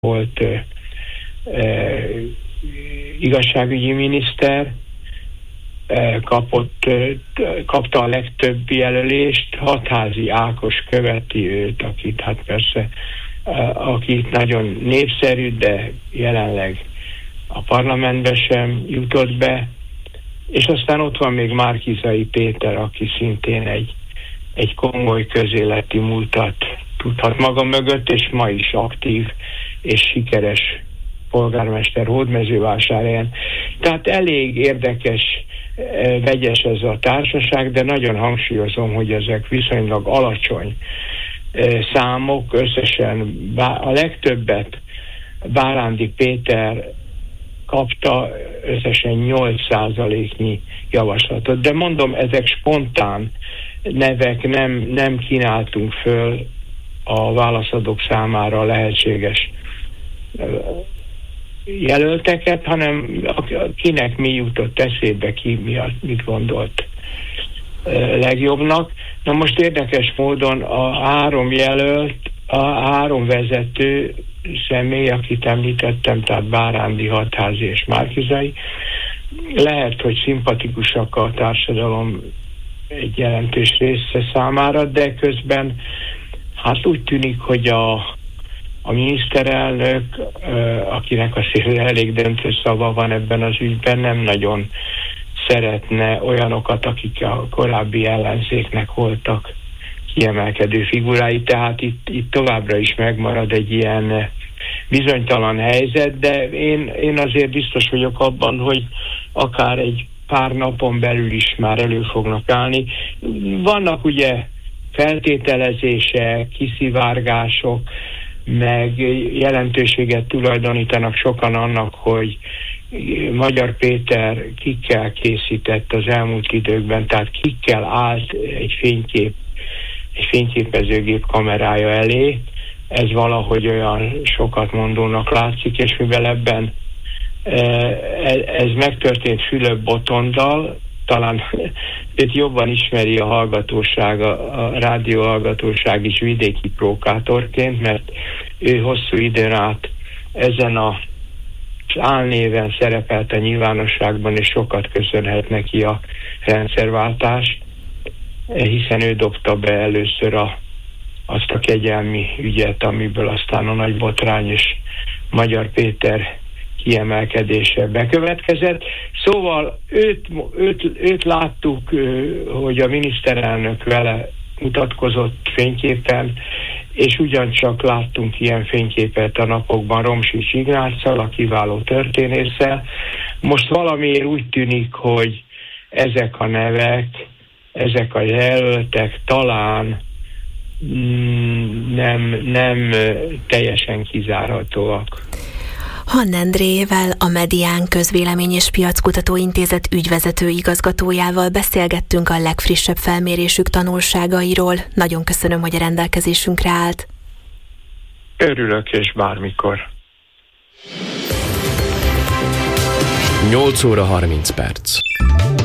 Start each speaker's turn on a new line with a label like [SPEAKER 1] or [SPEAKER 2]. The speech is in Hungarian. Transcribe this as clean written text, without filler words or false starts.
[SPEAKER 1] volt igazságügyi miniszter, kapta a legtöbb jelölést. Hatházi Ákos követi őt, akit hát persze, akit nagyon népszerű, de jelenleg a parlamentbe sem jutott be. És aztán ott van még Márki-Zay Péter, aki szintén egy komoly közéleti múltat tudhat maga mögött, és ma is aktív és sikeres polgármester Hódmezővásárhelyen. Tehát elég érdekes, vegyes ez a társaság, de nagyon hangsúlyozom, hogy ezek viszonylag alacsony számok. Összesen a legtöbbet Bárándi Péter kapta, összesen 8%-nyi javaslatot. De mondom, ezek spontán nevek, nem kínáltunk föl a válaszadók számára lehetséges jelölteket, hanem kinek mi jutott eszébe, ki mit gondolt legjobbnak. Na most érdekes módon a 3 jelölt, a 3 vezető személy, akit említettem, tehát Bárándi, Hatházi és Márki-Zay, lehet, hogy szimpatikusak a társadalom egy jelentős része számára, de közben hát úgy tűnik, hogy a miniszterelnök, akinek azért elég döntő szava van ebben az ügyben, nem nagyon szeretne olyanokat, akik a korábbi ellenzéknek voltak kiemelkedő figurái, tehát itt továbbra is megmarad egy ilyen bizonytalan helyzet, de én azért biztos vagyok abban, hogy akár egy pár napon belül is már elő fognak állni. Vannak ugye feltételezések, kiszivárgások, meg jelentőséget tulajdonítanak sokan annak, hogy Magyar Péter kikkel készített az elmúlt időkben, tehát kikkel állt egy fényképezőgép kamerája elé. Ez valahogy olyan sokat mondónak látszik, és mivel ebben ez megtörtént Fülöp Botondal, talán őt jobban ismeri a hallgatóság, a rádió hallgatóság is vidéki prókátorként, mert ő hosszú időn át ezen az álnéven szerepelt a nyilvánosságban, és sokat köszönhet neki a rendszerváltást, hiszen ő dobta be először azt a kegyelmi ügyet, amiből aztán a nagy botrány és Magyar Péter kiemelkedése bekövetkezett. Szóval őt láttuk, hogy a miniszterelnök vele mutatkozott fényképen, és ugyancsak láttunk ilyen fényképet a napokban Romsics Ignáccal, a kiváló történésszel. Most valamiért úgy tűnik, hogy ezek a nevek, ezek a jelöltek talán nem teljesen kizárhatóak.
[SPEAKER 2] Hann Endrével, a Medián Közvélemény és Piackutató Intézet ügyvezető igazgatójával beszélgettünk a legfrissebb felmérésük tanulságairól. Nagyon köszönöm, hogy a rendelkezésünkre állt.
[SPEAKER 1] Örülök, és bármikor.
[SPEAKER 3] 8 óra 30 perc.